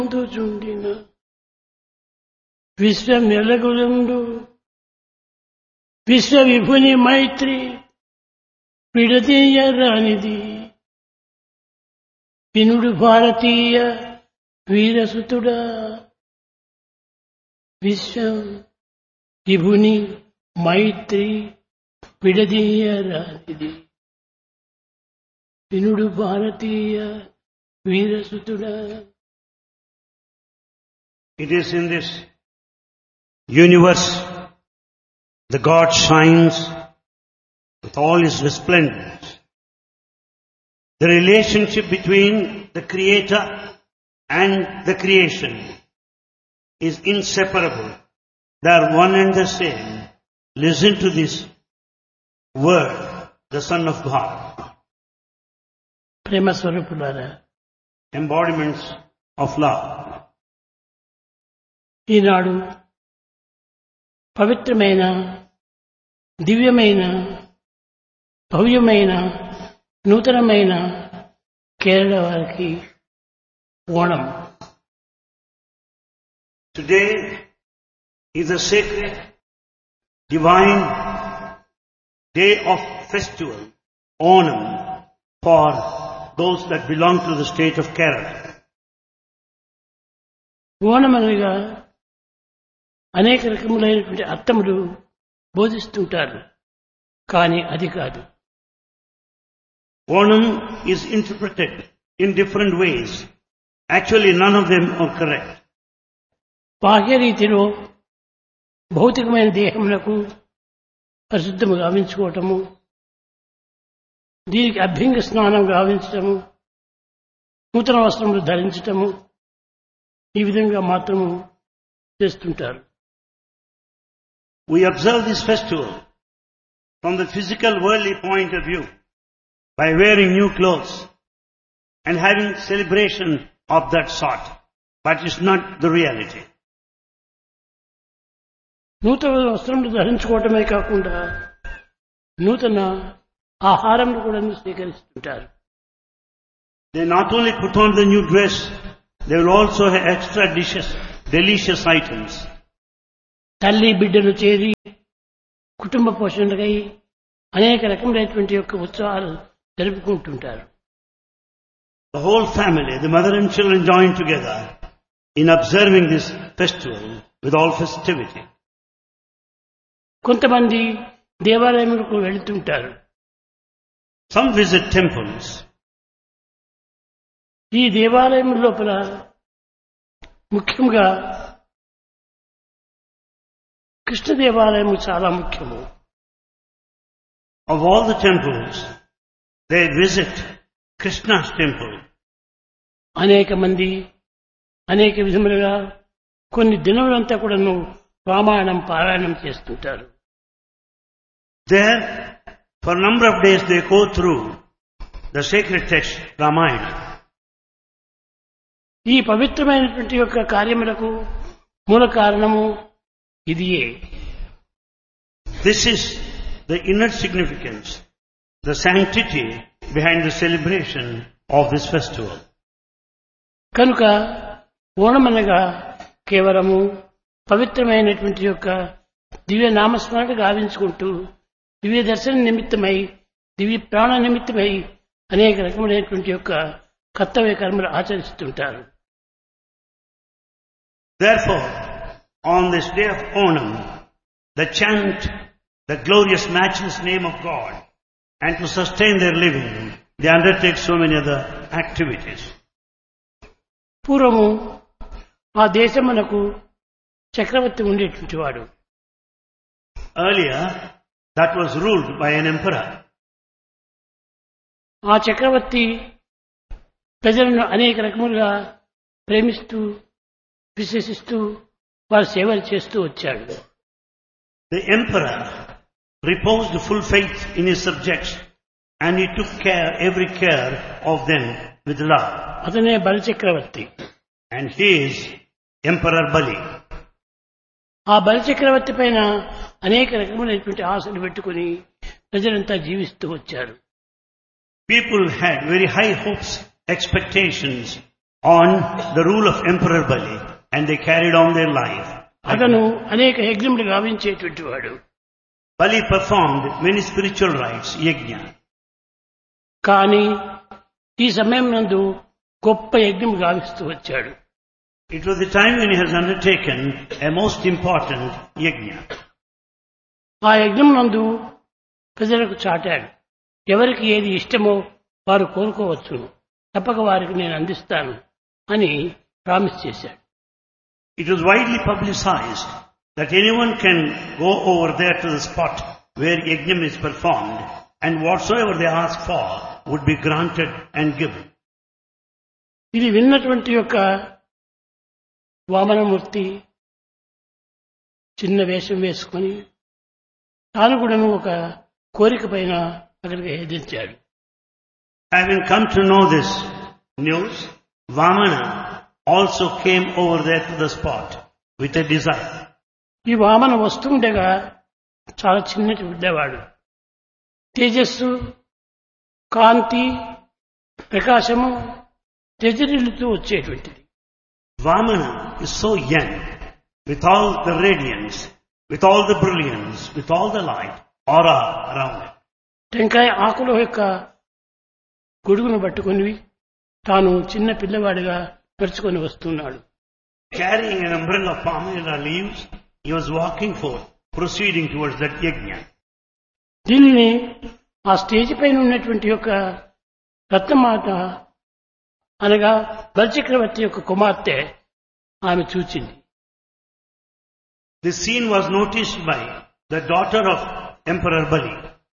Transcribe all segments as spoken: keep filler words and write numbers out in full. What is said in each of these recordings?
చుండిన విశ్వమెలగులుండు విశ్వ విభుని మైత్రి విడదీయరానిది వినుడు భారతీయ వీరసుతుడా విశ్వ విభుని మైత్రి విడదీయరానిది వినుడు భారతీయ వీరసుతుడా. It is in this universe the God shines with all his resplendence. The relationship between the Creator and the creation is inseparable. They are one and the same. Listen to this word, the Son of God. ప్రేమ స్వరూపులారా, Embodiments of love. ఈనాడు పవిత్రమైన దివ్యమైన భవ్యమైన నూతనమైన కేరళ వారికి Onam. Today is a sacred, divine day of festival, Onam, for those that belong to the state of Kerala. Onam అనగా అనేక రకములైనటువంటి అర్థములు బోధిస్తుంటారు, కానీ అది కాదు. Onam is interpreted in different ways. Actually, none of them are correct. బాహ్య రీతిలో భౌతికమైన దేహములకు పరిశుద్ధము గావించుకోవటము, దీనికి అభ్యంగ స్నానం గావించటము, నూతన వస్త్రములు ధరించటము, ఈ విధంగా మాత్రము చేస్తుంటారు. We observe this festival from the physical worldly point of view by wearing new clothes and having celebration of that sort, but it's not the reality. నూతన వస్త్రములు ధరించుకోవటమే కాకుండా నూతన ఆహారం కూడా స్వీకరిస్తుంటారు. They not only put on the new dress, they will also have extra dishes, delicious items. తల్లి బిడ్డలు చేరి కుటుంబ పోషణకై అనేక రకములైనటువంటి యొక్క ఉత్సవాలు జరుపుకుంటుంటారు. The whole family, the mother and children join together in observing this festival with all festivity. కొంతమంది దేవాలయములకు వెళుతుంటారు. Some visit temples. ఈ దేవాలయం లోపల ముఖ్యంగా కృష్ణ దేవాలయము చాలా ముఖ్యము. Of all the temples, they visit Krishna's temple. అనేక మంది అనేక విధములుగా కొన్ని దినములంతా కూడాను రామాయణం పారాయణం చేస్తుంటారు. There, for a number of days, they go through the sacred text, Ramayana. ఈ పవిత్రమైనటువంటి యొక్క కార్యములకు మూల కారణము ఇదియే. This is the inner significance, the sanctity behind the celebration of this festival. కనుక ఓణమనగా కేవలము పవిత్రమైనటువంటి యొక్క దివ్య నామస్మరణ గావించుకుంటూ దివ్య దర్శన నిమిత్తమై దివ్య ప్రాణ నిమిత్తమై అనేక రకములైనటువంటి యొక్క కర్తవ్య కర్మలు ఆచరిస్తుంటారు. Therefore, on this day of Onam, they chant the glorious, matchless name of God, and to sustain their living, they undertake so many other activities. పూర్వము ఆ దేశమునకు చక్రవర్తి ఉండేటువంటి వాడు. Earlier, that was ruled by an emperor. ఆ చక్రవర్తి ప్రజలను అనేక రకములుగా ప్రేమిస్తూ విశ్వసిస్తూ వారి సేవలు చేస్తూ వచ్చాడు. The emperor reposed full faith in his subjects, and he took care, every care of them with love. అతనే బలి చక్రవర్తి. And he is Emperor Bali. ఆ బలి చక్రవర్తి పైన అనేక రకములైనటువంటి ఆశలు పెట్టుకుని ప్రజలంతా జీవిస్తూ వచ్చారు. People had very high hopes, expectations on the rule of Emperor Bali, and they carried on their life. అతను అనేక యజ్ఞములు గావించేటువంటి వాడు. Bali performed many spiritual rites, yajna. కానీ ఈ సమయం నందు గొప్ప యజ్ఞం గావిస్తూ వచ్చాడు. It was the time when he has undertaken a most important yajna. ఆ యజ్ఞం నందు ప్రజలకు చాటాడు. ఎవరికి ఏది ఇష్టమో వారు కోరుకోవచ్చు, తప్పక వారికి నేను అందిస్తాను అని ప్రామిస్ చేశాడు. It was widely publicized that anyone can go over there to the spot where yajna is performed, and whatsoever they ask for would be granted and given. ఇది విన్నటువంటి యొక్క వామనమూర్తి చిన్న వేషం వేసుకొని తాను కూడాను ఒక కోరిక పైన అక్కడికి ఎదించాడు. Having come to know this news, Vamana also came over there to the spot with a desire. ఈ వామన వస్తుండగా చాలా చిన్నటి ఉండేవాడు. తేజస్సు, కాంతి, ప్రకాశము తెజరిల్లుతూ వచ్చేటువంటిది. Vamana is so young, with all the radiance, with all the brilliance, with all the light, aura around it. టెంకాయ ఆకుల యొక్క గొడుగును పట్టుకుని తాను చిన్న పిల్లవాడిగా నడుచుకొని వస్తున్నాడు. Carrying an umbrella of palmyra leaves, he was walking forth, proceeding towards that yajna. దీనిని ఆ stage పైన ఉన్నటువంటి యొక్క రత్నమాత అనగా బలిచక్రవర్తి యొక్క కుమార్తె ఆమె చూచింది. This scene was noticed by the daughter of Emperor Bali.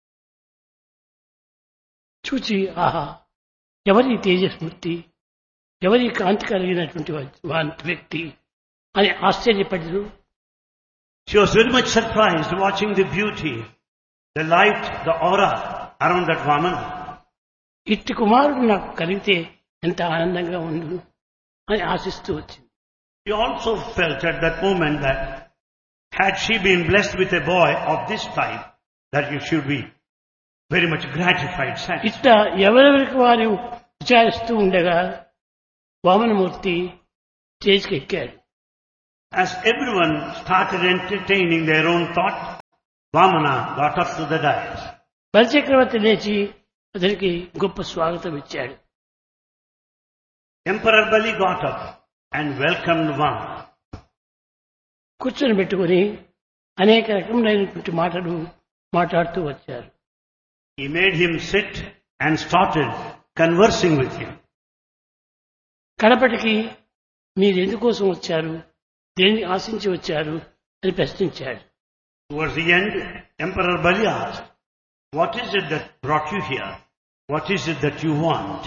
చూచి ఆహా, ఎవరి తేజస్మూర్తి, ఎవరి కాంతి కలిగినటువంటి వ్యక్తి అని ఆశ్చర్యపడరు. She was very much surprised watching the beauty, the light, the aura around that Vamana. ఇట్టి కుమారుడు నాకు కలిగితే ఎంత ఆనందంగా ఉండు అని ఆశిస్తూ వచ్చింది. She also felt at that moment that had she been blessed with a boy of this type, that you should be very much gratified, satisfied. ఇట్లా ఎవరెవరికి వారు విచారిస్తూ ఉండగా వామనమూర్తి స్టేజ్కి ఎక్కాడు. As everyone started entertaining their own thought, Vamana got up to the dais. బలిచక్రవర్తి లేచి అతనికి గొప్ప స్వాగతం ఇచ్చాడు. Emperor Bali got up and welcomed Vamana. కూర్చొని పెట్టుకుని అనేక రకములైనటువంటి మాటలు మాట్లాడుతూ వచ్చారు. He made him sit and started conversing with him. కడపటికి మీరు ఎందుకోసం వచ్చారు, దేన్ని ఆశించి వచ్చారు అని ప్రశ్నించాడు. Towards the end, Emperor Bali asked, "What is it that brought you here? What is it that you want?"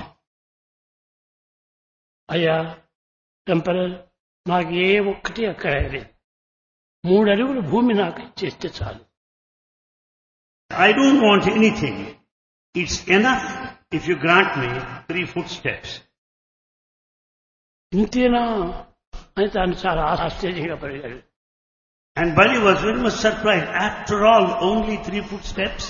అయ్యా ఎంపరర్, నాకు ఏ ఒక్కటి అక్కర్లేదు. మూడు అడుగులు భూమి నాకు ఇచ్చేస్తే చాలు. I don't want anything. It's enough if you grant me three footsteps. ఇంతేనా అని తాను చాలా ఆశ్చర్యంగా పడిగాడు. And Bali was very much surprised. After all, only three footsteps?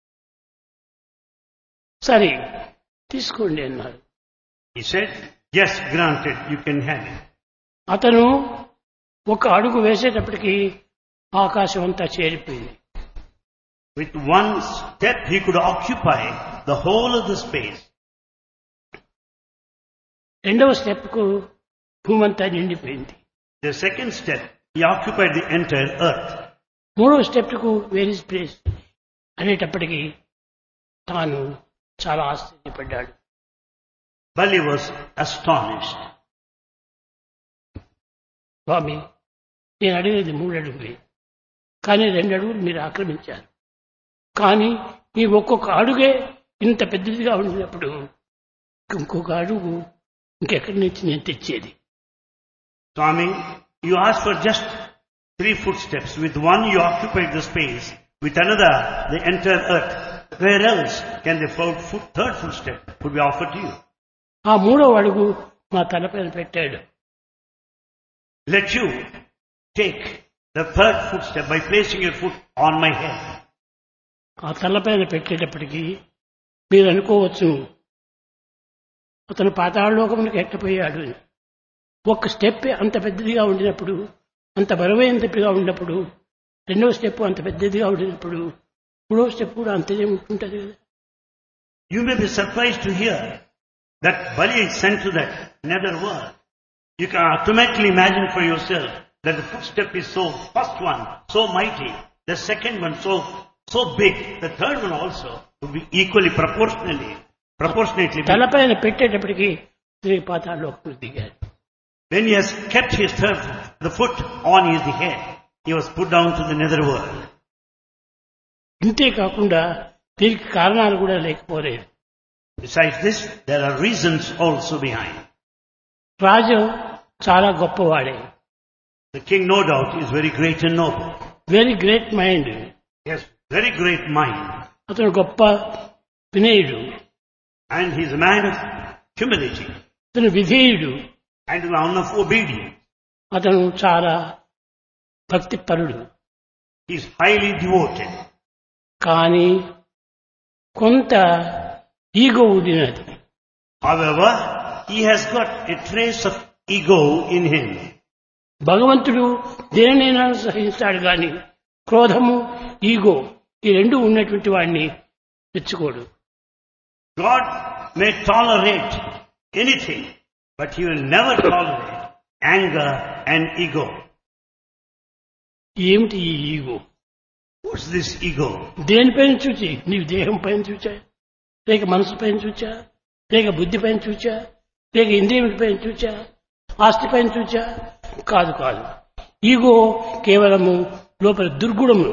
సరే తీసుకోండి అన్నాడు. He said, "Yes, granted, you can have it." అతను ఒక అడుగు వేసేటప్పటికి ఆకాశం అంతా చేరిపోయింది. With one step he could occupy the whole of the space. రెండవ స్టెప్ కు భూమంతా నిండిపోయింది. The second step, he occupied the entire earth. మూడవ స్టెప్ కు వేర్ ఇస్ ప్లేస్ అనేటప్పటికీ తాను చాలా ఆశ్చర్యపడ్డాడు. Bali was astonished. స్వామి, నేను అడిగేది మూడు అడుగులే, కానీ రెండు అడుగులు మీరు ఆక్రమించారు. కానీ మీ ఒక్కొక్క అడుగే ఇంత పెద్దదిగా ఉండినప్పుడు ఇంకొక అడుగు ఇంకెక్కడి నుంచి నేను తెచ్చేది? Swami, you asked for just three footsteps. With one you occupied the space. With another, the entire earth. Where else can the fourth, foot, third footstep would be offered to you? ఆ మూడవ అడుగు మా తలపైన పెట్టాడు. Let you take the third footstep by placing your foot on my head. ఆ తలపైన పెట్టేటప్పటికీ మీరు అనుకోవచ్చు, అతను పాతాళలోకమునికి ఎట్టపోయాడు. ఒక్క స్టెప్ అంత పెద్దదిగా ఉండినప్పుడు, అంత బరువైనదిగా ఉన్నప్పుడు, రెండవ స్టెప్ అంత పెద్దదిగా ఉండినప్పుడు మూడవ స్టెప్ కూడా అంతనే ఉంటుంటది కదా. You may be surprised to hear that Bali is sent to that nether world. You can automatically imagine for yourself that the first step is so, first one, so mighty, the second one so, so big, the third one also would be equally proportionally, proportionately big. తలపైన పెట్టేటప్పటికి తిరిగి పాతాళలోకములకు దిగాడు. When he has kept his third, the foot on his head, he was put down to the nether world. ఇంతే కాకుండా దీనికి కారణాలు కూడా లేకపోలేదు. Besides this, there are reasons also behind. రాజు చాలా గొప్పవాడే. The king, no doubt, is very great and noble. Very great mind. He has very great mind. అతను గొప్ప వినయుడు. And he is a man of humility. అతను విధేయుడు. And a man of obedience. అతను చాలా భక్తిపరుడు. He is highly devoted. కానీ కొంత ego ఉండినది. However, he has got a trace of ego in him. భగవంతుడు దేనినైనా సహిస్తాడు గాని క్రోధము, ఈగో ఈ రెండు ఉన్నటువంటి వాడిని తెచ్చుకోడు. God may tolerate anything, but he will never tolerate anger and ego. ఏమిటి ఈ ఈగో? What's this ego? దేనిపైన చూచి? నీవు దేహం పైన చూచా, లేక మనసు పైన చూచా, లేక బుద్ధి పైన చూచా, లేక ఇంద్రియం పైన చూచా, ఆస్తి పైన చూచా? కాదు కాదు. ఈగో కేవలము లోపల దుర్గుణము.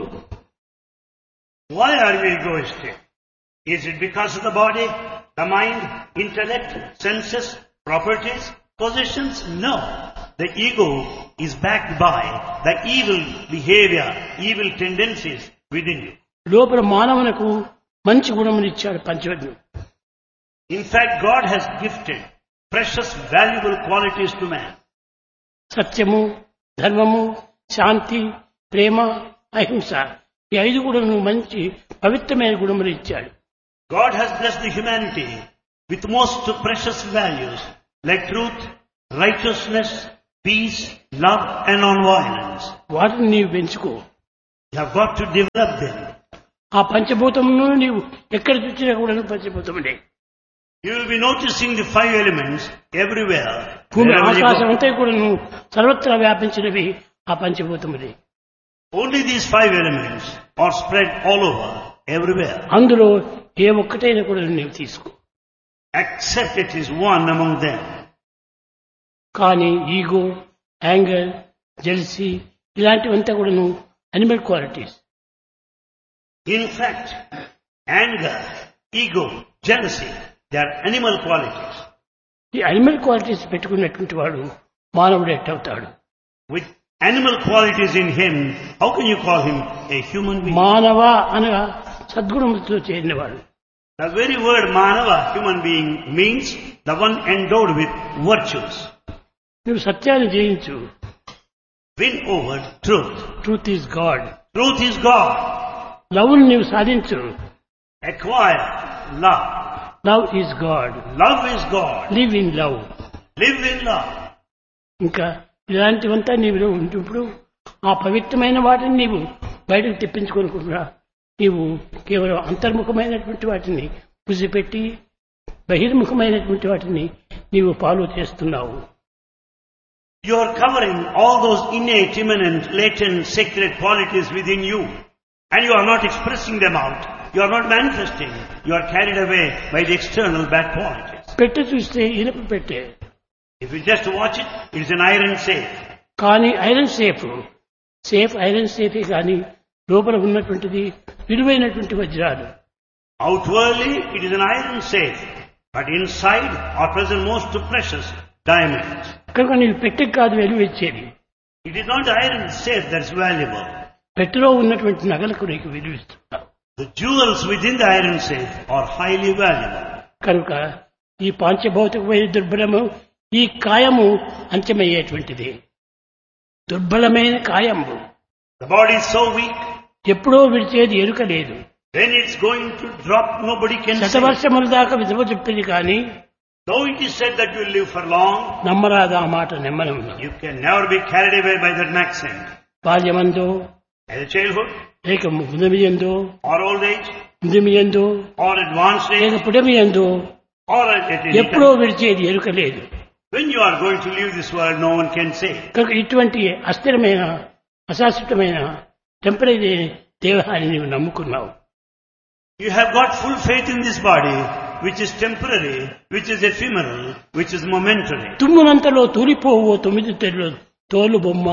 Why are we egoistic? Is it because of the body, the mind, intellect, senses, properties, possessions? No. The ego is backed by the evil behavior, evil tendencies within you. లోపల మానవునకు మంచి గుణములు ఇచ్చాడు పంచవజ్ఞం. In fact, God has gifted precious, valuable qualities to man. సత్యము, ధర్మము, శాంతి, ప్రేమ, అహింస ఈ ఐదు గుణములు మంచి పవిత్రమైన గుణములు ఇచ్చాడు. God has blessed the humanity with most precious values like truth, righteousness, peace, love and non-violence. వాటిని నీవు పెంచుకో. You have got to develop them. ఆ పంచభూతమును నీవు ఎక్కడ చూసినా కూడా పంచభూతములే. You will be noticing the five elements everywhere. భూమి Wherever you ఆకాశం go. అంతా కూడా సర్వత్రా వ్యాపించినవి ఆ పంచభూతములే. Only these five elements are spread all over, everywhere. అందులో ఏ ఒక్కటైనా కూడా నీవు తీసుకో. Except it is one among them. కానీ ఈగో, యాంగర్, జెల్సీ ఇలాంటివంతా కూడా animal qualities. In fact, anger, ego, jealousy, they are animal qualities. ఈ అనిమల్ క్వాలిటీస్ పెట్టుకున్నటువంటి వాడు మానవుడు ఎట్టవుతాడు? With animal qualities in him, how can you call him a human being? మానవ అనగా సద్గుణములతో చేరినవాడు. The very word manava, human being, means the one endowed with virtues. నువ్వు సత్యాన్ని జయించు. Win over truth. Truth is God. Truth is God. లవ్ని నీవు సాధించు. Acquire love. Love is God. Love is God. Live in love. Live in love. ఇంకా ఇలాంటివంతా నీవు ఉంటుప్పుడు ఆ పవిత్రమైన వాటిని నీవు బయటకు తెప్పించుకోనుకుంటున్నా నీవు కేవలం అంతర్ముఖమైనటువంటి వాటిని పుసిపెట్టి బహిర్ముఖమైనటువంటి వాటిని నీవు ఫాలో చేస్తున్నావు. You are covering all those innate, immanent, latent, sacred qualities within you. And you are not expressing them out. You are not manifesting. You are carried away by the external bad qualities. పెట్టె చూస్తే ఇనుప పెట్టే. If you just watch it, it is an iron safe. కానీ iron safe safe iron సేఫే కానీ లోపల ఉన్నటువంటిది విలువైనటువంటి వజ్రాలు. Outwardly, it is an iron safe. But inside are present most precious diamonds. కనుక నీవు పెట్టెకి కాదు విలువ ఇచ్చేది. It is not the iron safe that is valuable. పెట్టెలో ఉన్నటువంటి నగలకు నీకు విలువిస్తున్నావు. The jewels within the iron safe are highly valuable. కనుక ఈ పాంచభౌతికమైన దుర్బలము ఈ కాయము అంత్యమయ్యేటువంటిది. దుర్బలమైన కాయము The body is so weak. ఎప్పుడో విడిచేది ఎరుక లేదు. When it's going to drop, nobody can say. శతవర్షముల దాకా విధవ చెప్పింది కానీ Though it is said that you will live for long, నమ్మరాదా ఆ మాట నెమ్మనము. you can never be carried away by that maxim. బాల్యమందో As a childhood, లేక ముదమియందో or old age, ముదమియందో or advanced లేక age, పుడమియందో or at any ఎప్పుడో time. విడిచేది ఎరుక లేదు. When you are going to leave this world, no one can say. కనుక ఇటువంటి అస్థిరమైన అశాశ్వతమైన temporary దేహాన్ని నీవు నమ్ముకున్నావు. You have got full faith in this body, which is temporary, which is ephemeral, which is momentary. తుమ్మునంతలో తూలిపోవు తొమ్మిది తెరలు తోలు బొమ్మ.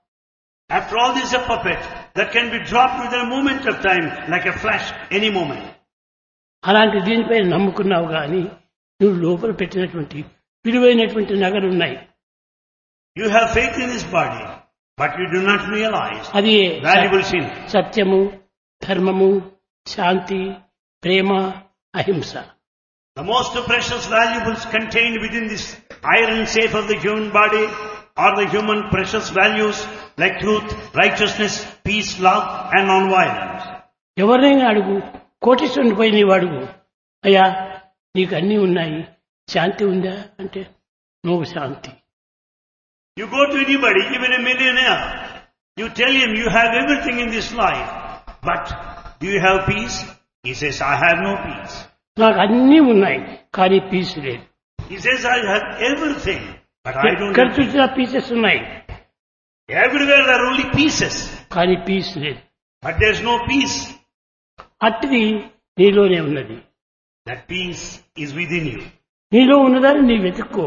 After all, this is a puppet that can be dropped within a moment of time, like a flash, any moment. అలాంటి దీనిపై నమ్ముకున్నావు కానీ నువ్వు లోపల పెట్టినటువంటి విలువైనటువంటి నగలున్నాయి. You have faith in this body, but you do not realize అది valuable sin. సత్యము, ధర్మము, శాంతి, ప్రేమ, అహింస. The most precious valuables contained within this iron safe of the human body are the human precious values like truth, righteousness, peace, love and non-violence. ఎవరైనా అడుగు, కోటీశ్వరుని పోయి నీవు అడుగు, అయ్యా నీకు అన్నీ ఉన్నాయి, శాంతి ఉందా అంటే నువ్వు శాంతి. You go to anybody, even a millionaire, you tell him you have everything in this life, but do you have peace? He says, I have no peace. నాకు అన్నీ ఉన్నాయి కానీ పీస్ లేదు. He says, I have everything, but I don't ఎక్కడ have peace. చూసినా pieces ఉన్నాయి Everywhere there are only pieces, కానీ piece లేదు. but there's no peace. అట్టిది నీలోనే ఉన్నది. That peace is within you. నీలో ఉన్నదాన్ని నీ వెతుక్కో.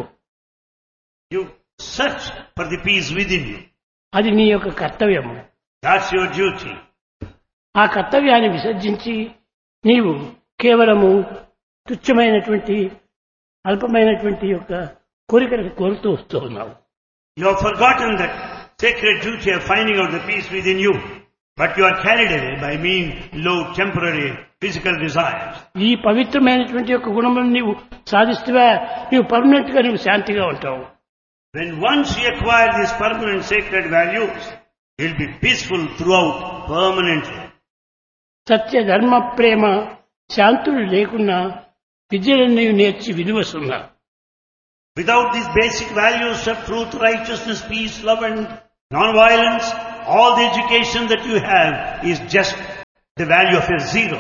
You search for the peace within you. అది నీ యొక్క కర్తవ్యము. That's your duty. ఆ కర్తవ్యాన్ని విసర్జించి నీవు కేవలము తుచ్చమైనటువంటి అల్పమైనటువంటి యొక్క కోరికలను కోరుతూ వస్తూ ఉన్నావు. You have forgotten that sacred duty of finding out the peace within you, but you are carried away by mean low temporary physical desires. ఈ పవిత్రమైనటువంటి యొక్క గుణములను నీవు సాధిస్తువా నీవు పర్మనెంట్ గా నీవు శాంతిగా ఉంటావు. When once you acquire these permanent sacred values, you will be peaceful throughout permanently. సత్య ధర్మ ప్రేమ శాంతులు లేకున్నా విద్యలను నీవు నేర్చి విలువసున్నా. Without these basic values of truth, righteousness, peace, love and non-violence, all the education that you have is just the value of a zero.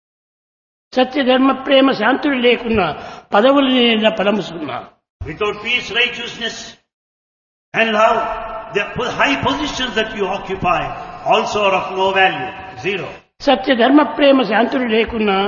సత్య ధర్మ ప్రేమ శాంతులు లేకున్నా పదవులు నేను పలముసుకున్నా. Without peace, righteousness and love, the high positions that you occupy also are of no value, zero. సత్య ధర్మ ప్రేమ శాంతులు లేకున్నా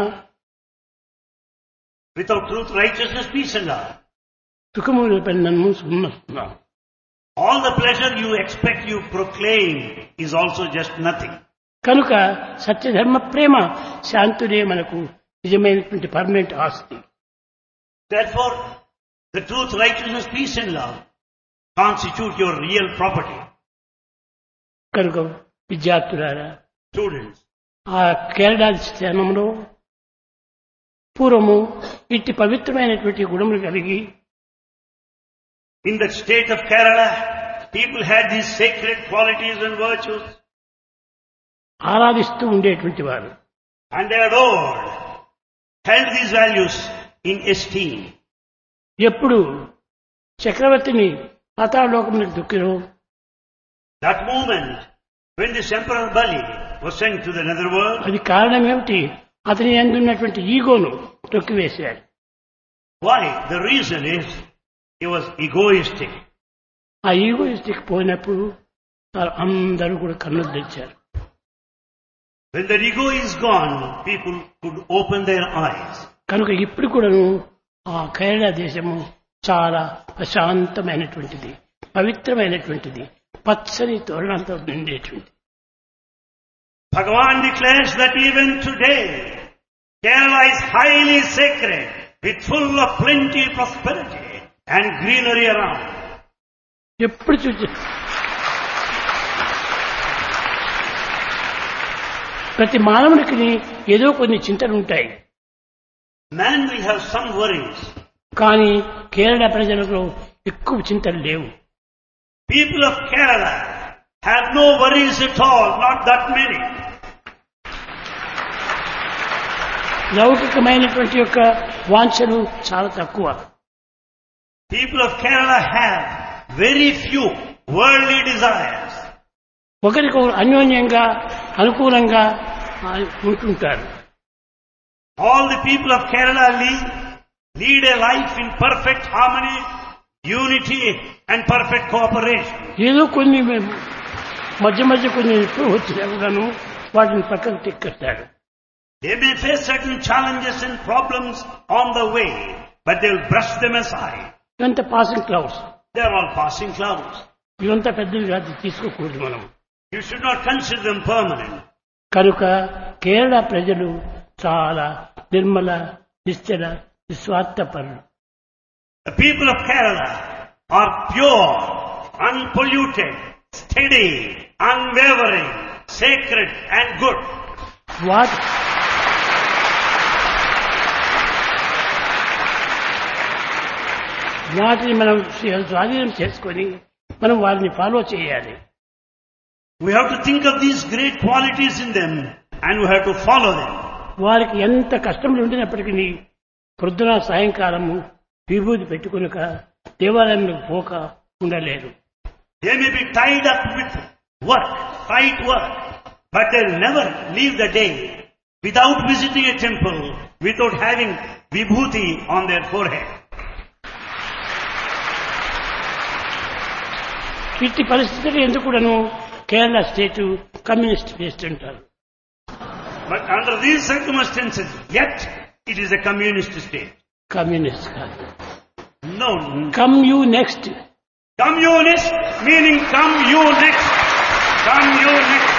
Without truth, righteousness, peace and love, సుఖముల పన్నము సున్నా. all the pleasure you expect, you proclaim, is also just nothing. కనుక సత్య ధర్మ ప్రేమ శాంతులే మనకు నిజమైనటువంటి permanent ఆస్తి. Therefore, the truth, righteousness, peace and love constitute your real property. కనుక విద్యార్థులారా, Students, ఆ కేరళ స్థానంలో పూర్వము ఇట్టి పవిత్రమైనటువంటి గుణములు కలిగి in that state of Kerala, people had these sacred qualities and virtues, ఆరాధిస్తూ ఉండేటువంటి వారు. and they adored, held these values in esteem. ఎప్పుడు చక్రవర్తిని పాతాళలోకములకు దుక్కిరో That moment, when this Emperor Bali was sent to the netherworld, అది కారణం ఏమిటి? అతని అందున్నటువంటి ఈగోను తొక్కివేశాడు. why? The reason is, he was egoistic. ఆ ఈగోయిస్టిక్ పోయినప్పుడు అందరూ కూడా కన్నులు తెచ్చారు. When that ego is gone, people could open their eyes. కనుక ఇప్పుడు కూడాను ఆ కేరళ దేశము చాలా ప్రశాంతమైనటువంటిది, పవిత్రమైనటువంటిది, పచ్చని తోరణంతో నిండేటువంటిది. Bhagavan declares that even today, Kerala is highly sacred, with full of plenty, prosperity and greenery around. ఎప్పుడు చూసి ప్రతి మానవునికి ఏదో కొన్ని చింతలు ఉంటాయి. Man will have some worries. కానీ కేరళ ప్రజలకు ఎక్కువ చింతలు లేవు. People of Kerala have no worries at all, not that many. లౌకికమైనటువంటి యొక్క వాంఛలు చాలా తక్కువ. People of Kerala have very few worldly desires. ఒకరికొకరు అన్యోన్యంగా అనుకూలంగా ఆ, ఉంటుంటారు. All the people of Kerala lead, lead a life in perfect harmony, unity and perfect cooperation. ఏదో కొన్ని మధ్య మధ్య కొన్ని ఎప్పుడు వచ్చినా కూడాను వాటిని పక్కకు తిక్కేస్తాడు. They may face certain challenges and problems on the way, but they will brush them aside. ఇదంతా passing clouds. They are all passing clouds. ఇవంతా పెద్దవి కాదు, తీసుకోకూడదు మనం. You should not consider them permanent. కనుక కేరళ ప్రజలు చాలా నిర్మల, నిశ్చల, నిస్వార్థపరులు. The people of Kerala are pure, unpolluted, steady, unwavering, sacred and good. వాటి వాటిని మనం స్వాధీనం చేసుకొని మనం వారిని ఫాలో చేయాలి. We have to think of these great qualities in them and we have to follow them. వారికి ఎంత కష్టములు ఉండినప్పటికీ పొద్దున సాయంకాలము విభూతి పెట్టుకునక దేవాలయంలో పోక ఉండలేరు. They may be tied up with work, fight work, but they'll never leave the day without visiting a temple, without having vibhuti on their forehead. ఇట్టి పరిస్థితులు ఎందుకు కూడాను కేరళ స్టేట్ కమ్యూనిస్ట్ స్టేట్ అంటారు. But under these circumstances, yet it is a communist state. Communist కాదు, No, come you next. communist meaning come you next. Come you next.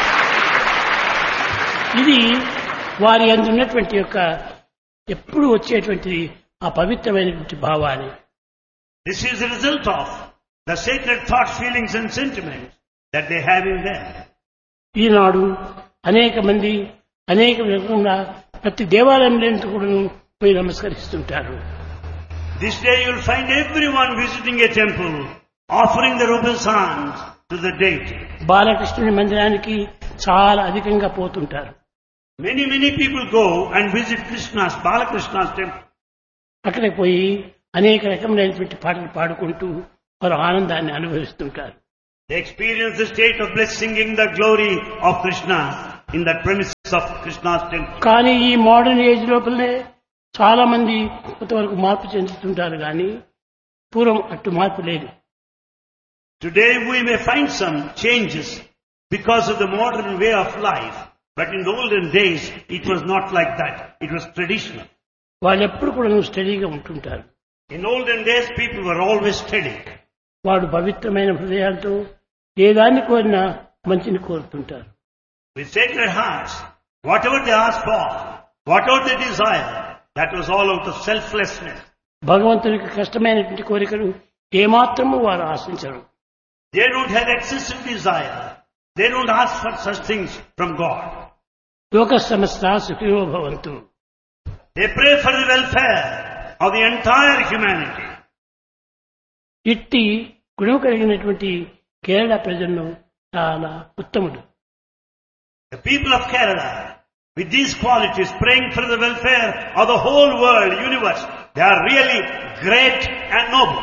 ఇది వారి యందు ఉన్నటువంటి యొక్క ఎప్పుడు వచ్చేటువంటి ఆ పవిత్రమైనటువంటి భావాన్ని. This is the result of the sacred thoughts, feelings and sentiments that they have in them. ఈనాడు అనేక మంది అనేక విధంగా ప్రతి దేవాలయంలో కూడా పోయి నమస్కరిస్తుంటారు. This day you will find everyone visiting a temple, offering their obeisance to the deity. బాలకృష్ణుని మందిరానికి చాలా అధికంగా పోతుంటారు. Many, many people go and visit Krishna's, Balakrishna's temple. అక్కడికి పోయి అనేక రకమైనటువంటి పాటలు పాడుకుంటూ వారు ఆనందాన్ని అనుభవిస్తుంటారు. They experience the state of bliss singing the glory of Krishna in the premises of Krishna's temple. కానీ ఈ మోడర్న్ ఏజ్ లోపలనే చాలా మంది కొంతవరకు మార్పు చెందుతుంటారు, కానీ పూర్వం అట్టు మార్పు లేదు. Today we may find some changes because of the modern way of life, but in the olden days it was not like that. It was traditional. వాళ్ళు ఎప్పుడు కూడా స్టడీగా ఉంటుంటారు. In olden days people were always steady. వాడు పవిత్రమైన హృదయాలతో ఏ దాన్ని కోరినా మంచిని కోరుతుంటారు. With sacred hearts, whatever they ask for, whatever they desire, that was all out of selflessness. భగవంతునికి కష్టమైనటువంటి కోరికలు ఏమాత్రము వారు ఆశించరు. They don't have excessive desire. They don't ask for such things from God. లోక సమస్త సుఖినో భవంతు. They pray for the welfare of the entire humanity. ఇట్టి గుణం కలిగినటువంటి కేరళ ప్రజలను చాలా ఉత్తముడు. The people of Kerala, with these qualities, praying for the welfare of the whole world, universe, they are really great and noble.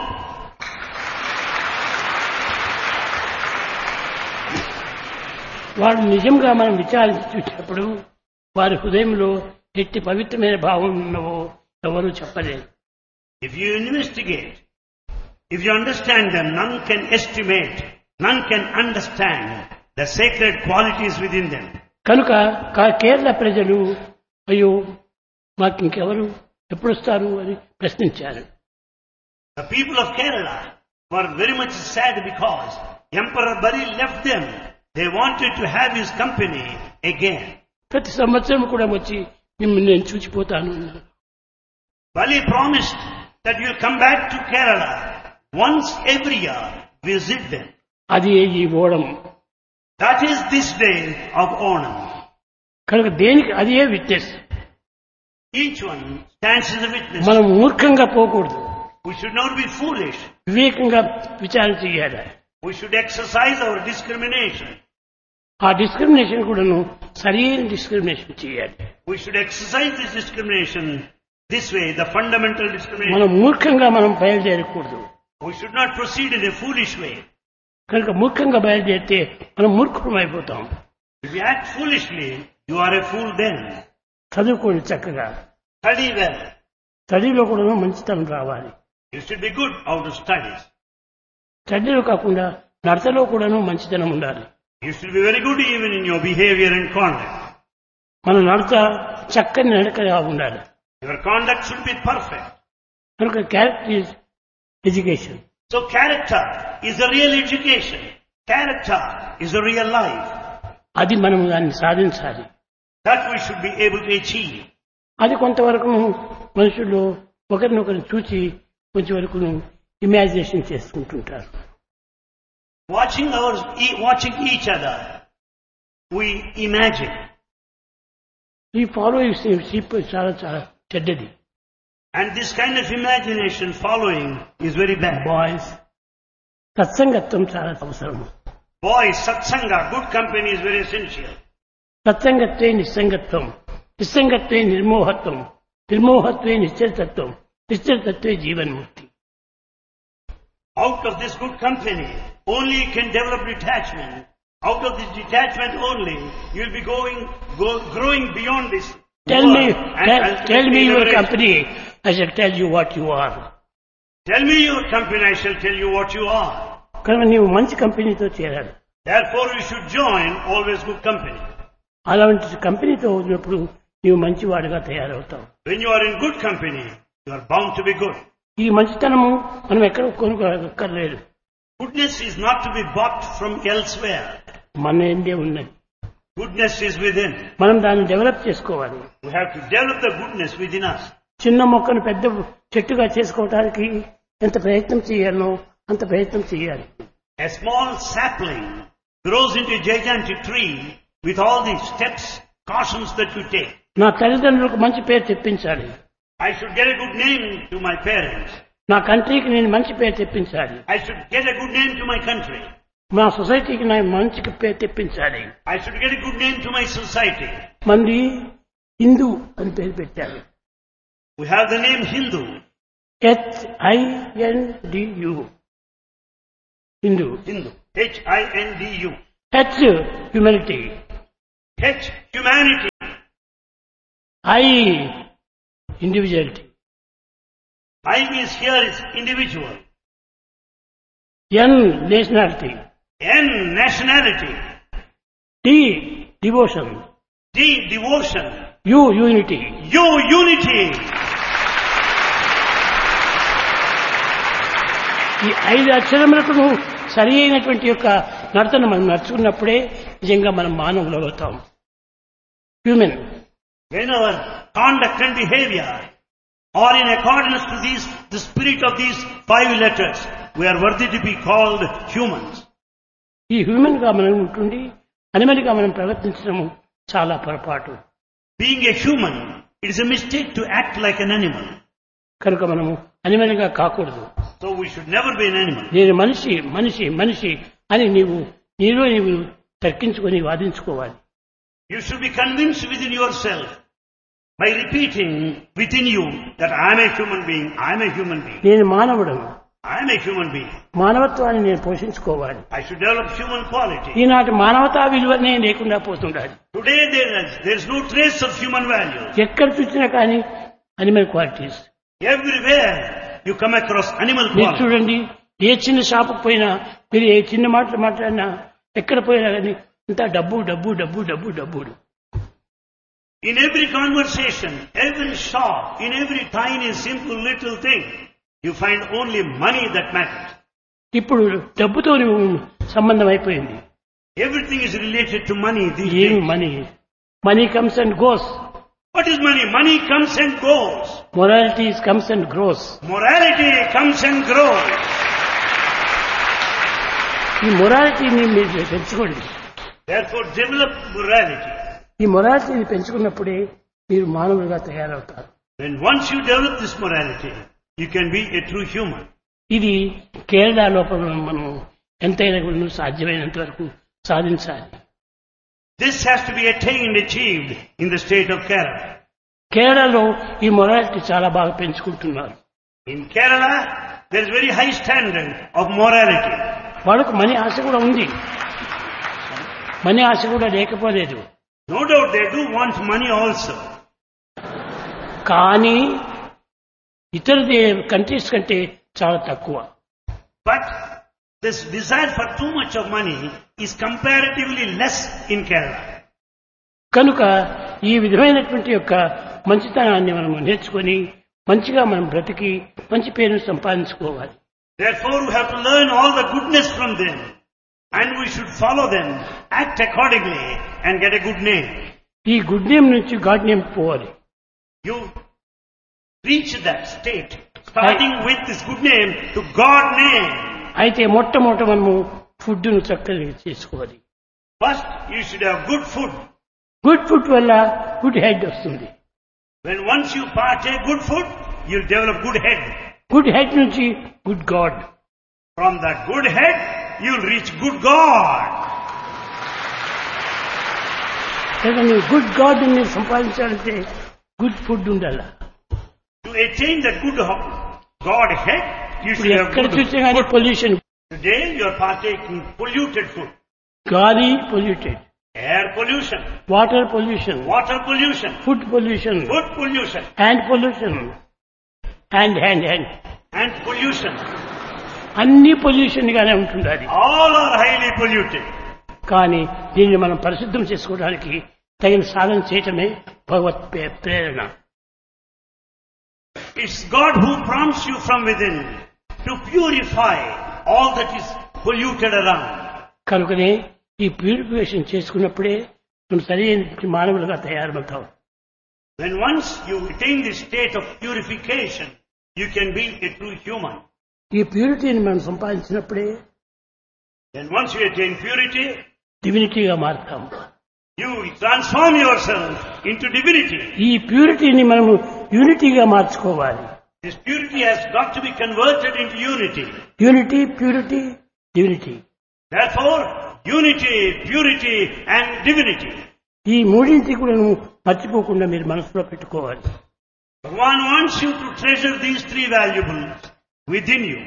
వాడు నిజంగా మనం విచారించి చూసినప్పుడు వారి హృదయంలో ఎట్టి పవిత్రమైన భావం ఉన్నవో ఎవరూ చెప్పలేరు. If you investigate, if you understand them, none can estimate, none can understand the sacred qualities within them. కనుక కా- కేరళ ప్రజలు అయ్యో మాకు ఇంకెవరు ఎప్పుడు వస్తారు అని ప్రశ్నించారు. The people of Kerala were very much sad because Emperor Bari left them. They wanted to have his company again. ప్రతి సంవత్సరం కూడా వచ్చి మిమ్మల్ని నేను చూచిపోతాను అన్నారు. Bali promised that you will come back to Kerala once every year, visit them. అది ఈ ఓడం. That is this day of Onam. కనుక దేనికి అదే witness. Each one stands as a witness. మనం మూర్ఖంగా పోకూడదు, We should not be foolish. వివేకంగా విచారణ చేయాలి. We should exercise our discrimination. ఆ డిస్క్రిమినేషన్ కూడాను సరైన డిస్క్రిమినేషన్ చేయాలి. We should exercise this discrimination This way, the fundamental మనం discrimination. మూర్ఖంగా మనం బయలుదేరకూడదు. We should not proceed in a foolish way. కనుక మూర్ఖంగా బయలుదేరితే మనం మూర్ఖులం అయిపోతాం. If you act foolishly, you are a fool then. చదువుకోండి చక్కగా. Study well. స్టడీలో కూడా మంచితనం రావాలి. You should be good out of studies. స్టడీలో కాకుండా నడతలో కూడాను మంచితనం ఉండాలి. You should be very good even in your behavior and conduct. మన నడత చక్కని నడకగా ఉండాలి. Your conduct should be perfect. కనుక character is education. So character is a real education. Character is a real life. అది మనం దాన్ని సాధించాలి. That we should be able to achieve. అది కొంతవరకు మనుషులు ఒకరినొకరిని చూసి కొంచెం వరకు imagination చేసుకుంటుంటారు. Watching our, e- watching each other, we imagine. ఈ ఫాలో షీప్ చాలా చాలా చెడ్డది. And this kind of imagination following is very bad. Boys సత్సంగత్వం చాలా అవసరం. Boys, satsanga, good company is very essential. సత్సంగత్వే నిస్సంగత్వం, నిస్సంగత్వే నిర్మోహత్వం, నిర్మోహత్వే నిశ్చలతత్వం, నిశ్చలతత్వే జీవన్ముక్తి. Out of this good company, only you can develop detachment. Out of this detachment only, you will be going, go, growing beyond this. Tell me, world and tell, ultimately tell me your liberation. company, I shall tell you what you are. Tell me your company, I shall tell you what you are. కనుక నీవు మంచి కంపెనీతో చేరాలి. Therefore, you should join always good company. అలాంటి కంపెనీతో ఉన్నప్పుడు నీవు మంచివాడిగా తయారవుతావు. When you are in good company, you are bound to be good. ఈ మంచితనము మనం ఎక్కడ కొనుక్కోక్కర్లేదు. Goodness is not to be bought from elsewhere. మన ఎందే ఉన్నది. Goodness is within. మనం దాన్ని డెవలప్ చేసుకోవాలి. We have to develop the goodness within us. చిన్న మొక్కను పెద్ద చెట్టుగా చేసుకోవడానికి ఎంత ప్రయత్నం చేయాలనో అంత ప్రయత్నం చేయాలి. A small sapling grows into a gigantic tree with all the steps, cautions that you take. నా తల్లిదండ్రులకు మంచి పేరు తెప్పించాలి. I should get a good name to my parents. నా కంట్రీకి నేను మంచి పేరు తెప్పించాలి. I should get a good name to my country. మా సొసైటీకి నా మంచి పేరు తెప్పించాలి. I should get a good name to my society. మంది హిందూ అని పేరు పెట్టారు. We have the name Hindu. H I N D you Hindu. Hindu. H I N D U. H humanity. H humanity. I individuality. I is here is individual. N nationality. N nationality. D devotion. D devotion. You unity. U unity. ఈ ఐదు అక్షరములకు సరి అయినటువంటి యొక్క నడతను మనం నడుచుకున్నప్పుడే నిజంగా మనం మానవులు అవుతాం. Human. When our conduct and behavior are in accordance to these, the spirit of these five letters, we are worthy to be called humans. ఈ హ్యూమన్ గా మనం ఉంటుండి అనిమల్ గా మనం ప్రవర్తించడం చాలా పొరపాటు. Being a human, it is a mistake to act like an animal. కనుక మనము అనిమల్ గా కాకూడదు. So we should never be an animal. నేను మనిషి మనిషి మనిషి అని నీవు నీలో నీవు తర్కించుకొని వాదించుకోవాలి. You should be convinced within yourself by repeating within you that I am a human being, I am a human being, నేను మానవుడను. I am a human being. మానవత్వాన్ని నేను పోషించుకోవాలి. I should develop human quality. ఈనాటి మానవతా విలువనే లేకుండా పోతుండాలి. Today there is, there is no trace of human values. ఎక్కడ చూసినా కానీ animal qualities. Everywhere you come across animal మీరు quality. చూడండి, ఏ చిన్న షాపుకు పోయినా మీరు ఏ చిన్న మాటలు మాట్లాడినా ఎక్కడ పోయినా కానీ అంతా డబ్బు డబ్బు డబ్బు డబ్బు డబ్బు. In every conversation, every shop, in every tiny simple little thing, you find only money that matters. ఇప్పుడు డబ్బుతో సంబంధం అయిపోయింది. Everything is related to money these ఏమి days. Money? Money comes and goes. What is money? Money comes and goes. Morality comes and grows. Morality comes and grows. ఈ మొరాలిటీని మీరు పెంచుకోండి. Therefore develop morality. ఈ మొరాలిటీని పెంచుకున్నప్పుడే మీరు మానవులుగా తయారవుతారు. When once you develop this morality, you can be a true human. ఇది కేరళ లోపల మనం ఎంతైనా కూడా సాధ్యమైనంత వరకు సాధించాలి. This has to be attained, achieved in the state of Kerala. కేరళలో ఈ మొరాలిటీ చాలా బాగా పెంచుకుంటున్నారు. In Kerala, there is very high standard of morality. వాళ్ళకు మనీ ఆశ కూడా ఉంది, మనీ ఆశ కూడా లేకపోలేదు. No doubt they do want money also. కానీ ఇతర కంట్రీస్ కంటే చాలా తక్కువ. But this desire for too much of money is comparatively less in Kerala. కనుక ఈ విధమైనటువంటి యొక్క మంచితనాన్ని మనం నేర్చుకొని మంచిగా మనం బ్రతికి మంచి పేరును సంపాదించుకోవాలి. Therefore we have to learn all the goodness from them and we should follow them, act accordingly and get a good name. ఈ గుడ్ నేమ్ నుంచి గాడ్ నేమ్ పోవాలి. You reach that state starting with this good name to God name. అయితే మొట్టమొదట మనము food ను చక్కగా చేసుకోవాలి. First you should have good food. Good food వల్ల గుడ్ హెడ్ వస్తుంది. When once you partake good food, you'll develop good head. Good head నుంచి good God. From that good head, you'll reach good God. నువ్వు good God ని సంపాదించాలంటే good food ఉండాలి. To attain the good God head, you should have ఎక్కడ good చూసినా కానీ food. Pollution. Today you are partaking polluted food. గాలి polluted, Air pollution, water pollution, water pollution, food pollution, food pollution, hand pollution, hand hand hand and pollution. అన్ని pollution గానే ఉంటుంది అది. All are highly polluted. కానీ దీన్ని మనం పరిశుద్ధం చేసుకోవడానికి తగిన సాధన చేయటమే భగవత్ ప్రే- ప్రేరణ. It's God who prompts you from within to purify all that is polluted around. కనుకనే ఈ ప్యూరిఫికేషన్ చేసుకున్నప్పుడే మనం సరైన మానవులుగా తయారవుతాం. When once you attain this state of purification, you can be a true human. ఈ ప్యూరిటీని మనం సంపాదించినప్పుడే Then once you attain purity, డివినిటీగా మారుతాం. you transform yourself into divinity. ఈ ప్యూరిటీని మనము యూనిటీగా మార్చుకోవాలి. This purity has got to be converted into unity. Unity, purity, divinity. Therefore, unity, purity and divinity. ఈ మూడింటి కూడా మర్చిపోకుండా మీరు మనసులో పెట్టుకోవాలి. Bhagavan wants you to treasure these three valuables within you.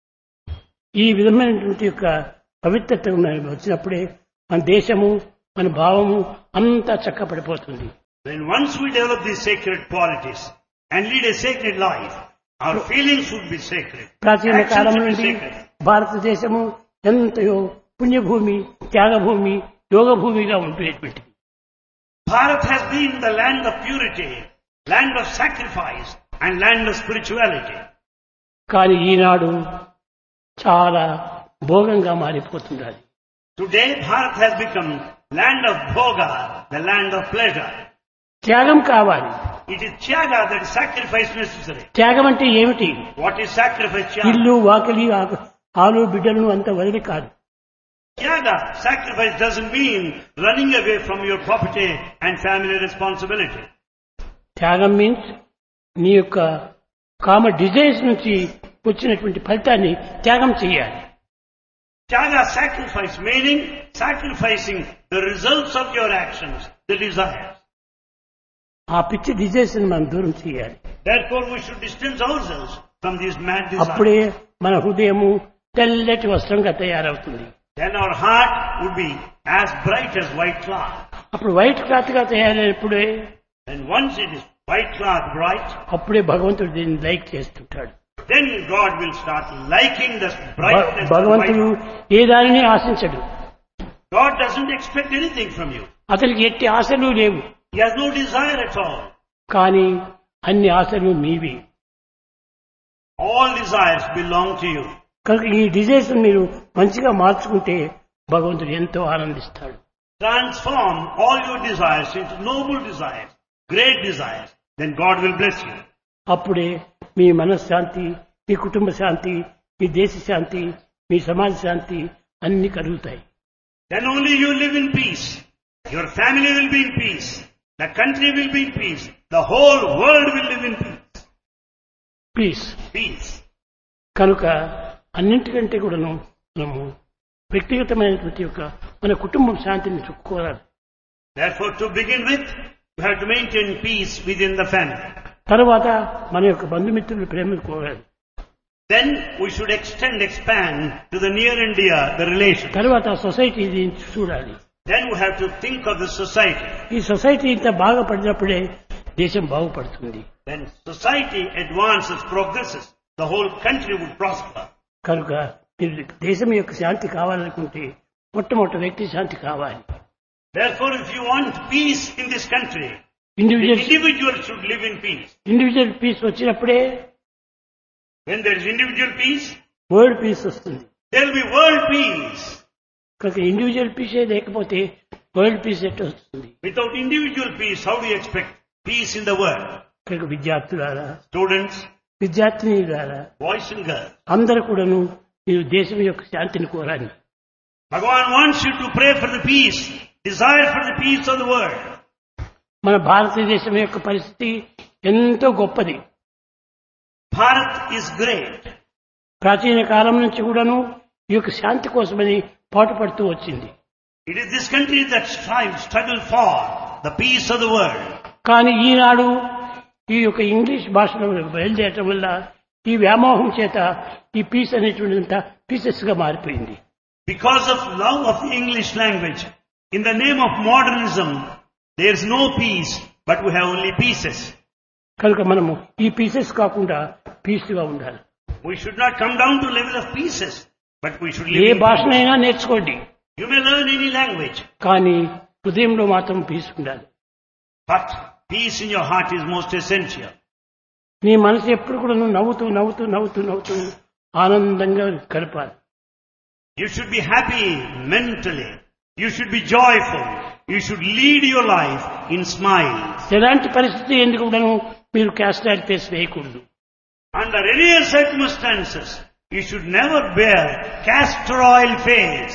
ఈ విధమైనటువంటి యొక్క పవిత్రత వచ్చినప్పుడే మన దేశము, మన భావము అంతా చక్కపడిపోతుంది. When once we develop these sacred qualities and lead a sacred life, our feelings would be sacred. ప్రాచీన Actions కాలం would be నుండి sacred. భారతదేశము ఎంతయో పుణ్యభూమి, త్యాగభూమి, యోగభూమిగా ఉండేటువంటిది. Bharat has been the land of purity, land of sacrifice and land of spirituality. కానీ ఈనాడు చాలా భోగంగా మారిపోతున్నది. Today Bharat has become land of bhoga, the land of pleasure. త్యాగం కావాలి. It is tyaga, that is sacrifice necessary. త్యాగం అంటే ఏమిటి? What is sacrifice? Tyaga. ఇల్లు, వాకిలి, ఆ- ఆలు బిడ్డలను అంత వదిలి కాదు. Tyaga, sacrifice doesn't mean running away from your property and family responsibility. త్యాగం మీన్స్ నీ యొక్క కామ డిజైర్స్ నుంచి వచ్చినటువంటి ఫలితాన్ని త్యాగం చేయాలి. Tyaga, sacrifice, meaning sacrificing the results of your actions, the desires. ఆ పిచ్చి డిజైర్స్ ని మనం దూరం చేయాలి. Therefore we should distance ourselves from these mad అప్పుడే desires. మన హృదయము తెల్లటి వస్త్రంగా తయారవుతుంది. Then our heart would be as bright as white cloth. అప్పుడు వైట్ క్లాత్ గా తయారైనప్పుడే And once it is white cloth bright, అప్పుడే భగవంతుడు దీన్ని లైక్ చేస్తుంటాడు. then God will start liking the భ- brightness of భగవంతుడు white. ఏ దానిని ఆశించడు. God doesn't expect anything from you. అతనికి ఎట్టి ఆశలు లేవు. He has no desire at all. కానీ అన్ని ఆశలు మీవి. All desires belong to you. కనుక ఈ డిజైర్స్ మీరు మంచిగా మార్చుకుంటే భగవంతుడు ఎంతో ఆనందిస్తాడు. Transform all your desires into noble desires, great desires. Then God will bless you. అప్పుడే మీ మనశ్శాంతి, మీ కుటుంబ శాంతి, మీ దేశ శాంతి, మీ సమాజ శాంతి అన్ని కలుగుతాయి. Then only you live in peace. Your family will be in peace. The country will be in peace. The whole world will live in peace. Piece. Peace. కనుక అన్నింటికంటే కూడాను మనము వ్యక్తిగతమైనటువంటి యొక్క మన కుటుంబం శాంతిని చుక్కోవాలి. Therefore, to begin with, You have to maintain peace within the family. తర్వాత మన యొక్క బంధుమిత్రుల ప్రేమను కోరాలి. Then we should extend, expand to the near and dear, the relation. తర్వాత సొసైటీ చూడాలి. Then we have to think of the society. ఈ society ఇంత బాగుపడినప్పుడే దేశం బాగుపడుతుంది. When society advances, progresses, the whole country would prosper. కనుక మీరు దేశం యొక్క శాంతి కావాలనుకుంటే మొట్టమొదటి వ్యక్తి శాంతి కావాలి. Therefore, if you want peace in this country, the individual individual should live in peace. Individual piece వచ్చినప్పుడే When there is individual peace, world peace వస్తుంది. there will be world peace. కనుక ఇండివిజువల్ పీసే లేకపోతే వరల్డ్ పీస్ ఎట్లా వస్తుంది? Without individual peace, how do you expect peace in the world? కనుక విద్యార్థులారా, Students, విద్యార్థినిలారా, boys and girls, అందరూ కూడాను మీరు దేశం యొక్క శాంతిని కోరాలి. Bhagavan wants you to pray for the peace, desire for the peace of the world. మన భారతదేశం యొక్క పరిస్థితి ఎంతో గొప్పది. Bharat is great. ప్రాచీన కాలం నుంచి కూడాను ఈ యొక్క శాంతి కోసమని పాటుపడుతూ వచ్చింది. It is this country that strives, struggle for the peace of the world. కానీ ఈనాడు ఈ యొక్క ఇంగ్లీష్ భాషలో బయలుదేరటం వల్ల ఈ వ్యామోహం చేత ఈ పీస్ అనేటువంటిదంతా పీసెస్ గా మారిపోయింది. Because of love of the English language, in the name of modernism, there is no peace, but we have only pieces. కనుక మనము ఈ పీసెస్ కాకుండా పీస్ గా ఉండాలి. We should not come down to level of pieces, but we should A live in peace. భాషనైనా నేర్చుకోండి, You may learn any language, కానీ హృదయంలో మాత్రం పీస్ ఉండాలి. but peace in your heart is most essential. నీ మనసు ఎప్పుడు కూడా నువ్వు నవ్వుతూ నవ్వుతూ నవ్వుతూ నవ్వుతూ ఆనందంగా గడపాలి. You should be happy mentally. You should be joyful. You should lead your life in smiles. ఎలాంటి పరిస్థితి ఎందుకు కూడాను మీరు క్యాస్టైడ్ ఫేస్ వేయకూడదు. Under any circumstances, you should never bear castor oil face.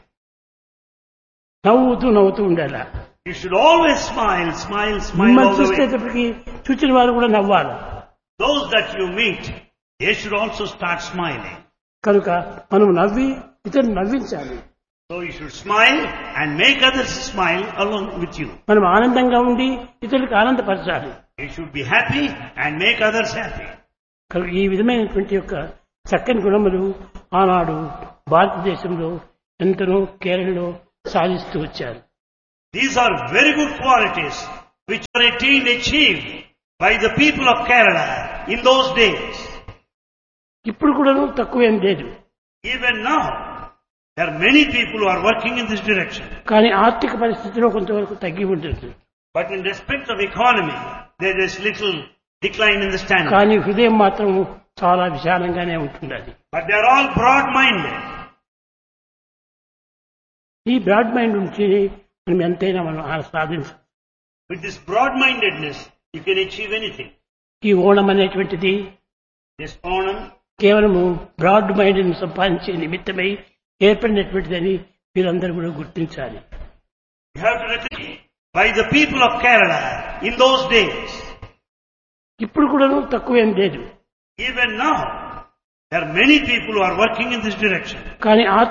నవ్వుతూ నవ్వుతూ ఉండాలి. You should always smile, smile, smile మిమ్మల్ని all the way. చూసేటప్పటికి చూచిన వారు కూడా నవ్వాలి. Those that you meet, they should also start smiling. కనుక మనం నవ్వి ఇతరులు నవ్వించాలి. So you should smile and make others smile along with you. మనం ఆనందంగా ఉండి ఇతరులకు ఆనందపరచాలి. You should be happy and make others happy. కనుక ఈ విధమైనటువంటి యొక్క చక్కని గుణములు ఆనాడు భారతదేశంలో ఎంతనో కేరళలో సాధిస్తూ వచ్చారు. These are very good qualities which were attained, achieved by the people of Kerala in those days. ఇప్పుడు కూడా తక్కువేం లేదు. Even now, there are many people who are working in this direction. కానీ ఆర్థిక పరిస్థితిలో కొంతవరకు తగ్గి ఉంటుంది. But in respect of economy, there is little decline in the standard. కానీ హృదయం మాత్రం చాలా విశాలంగానే ఉంటుంది. But they are all broad-minded. ఈ బ్రాడ్ మైండ్ నుంచి మనం ఎంతైనా మనం సాధించాలి. With this broad-mindedness, you can achieve anything. ఈ ఓణం అనేటువంటిది This Onam, కేవలము బ్రాడ్ మైండ్ సంపాదించే నిమిత్తమై ఏర్పడినటువంటిదని మీరందరూ కూడా గుర్తించాలి. you have to recognize by the people of Kerala in those days. ఇప్పుడు కూడా తక్కువేం లేదు. Even now, there are many people who are working in this direction. కానీ